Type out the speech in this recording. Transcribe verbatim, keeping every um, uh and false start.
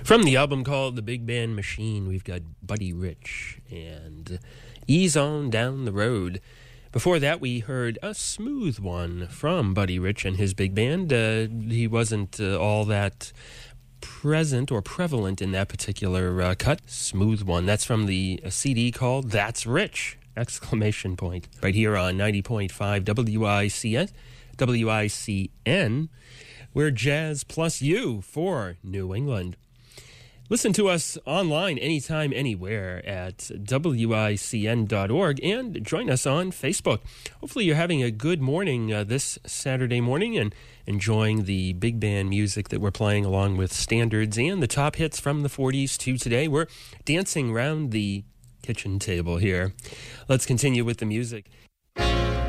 From the album called The Big Band Machine, we've got Buddy Rich and Ease On Down the Road. Before that, we heard a smooth one from Buddy Rich and his big band. Uh, he wasn't uh, all that present or prevalent in that particular uh, cut. Smooth one. That's from the C D called That's Rich! Exclamation point. Right here on ninety point five W I C S, W I C N, we're Jazz Plus You for New England. Listen to us online anytime, anywhere at W I C N dot org and join us on Facebook. Hopefully you're having a good morning uh, this Saturday morning and enjoying the big band music that we're playing along with standards and the top hits from the forties to today. We're dancing around the kitchen table here. Let's continue with the music.